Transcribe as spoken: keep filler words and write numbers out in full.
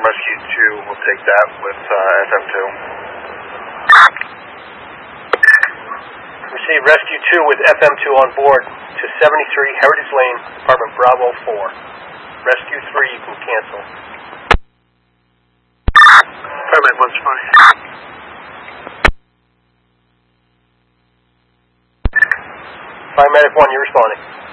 Rescue two will take that with uh, F M two. Receive Rescue two with F M two on board to seventy-three Heritage Lane, apartment Bravo four. Rescue three, you can cancel. Permit one's fine. Fire Medic one, you're responding.